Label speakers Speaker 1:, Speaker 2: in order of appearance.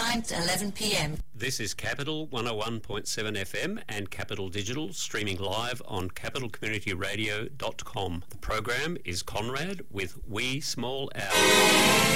Speaker 1: 9 to 11 p.m.
Speaker 2: This is Capital 101.7 FM and Capital Digital, streaming live on capitalcommunityradio.com. The program is Conrad with Wee Small Owl.